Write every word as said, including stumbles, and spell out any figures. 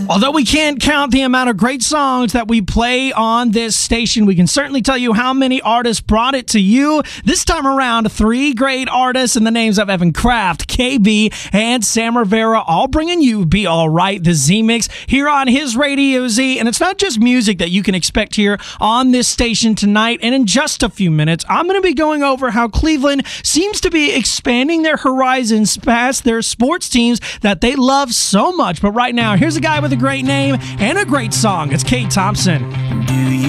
Although we can't count the amount of great songs that we play on this station, we can certainly tell you how many artists brought it to you. This time around, three great artists in the names of Evan Kraft, K B, and Sam Rivera, all bringing you Be Alright, the Z-Mix, here on his Radio Z. And it's not just music that you can expect here on this station tonight. And in just a few minutes, I'm going to be going over how Cleveland seems to be expanding their horizons past their sports teams that they love so much. But right now, here's a guy with a great name and a great song. It's Kate Thompson.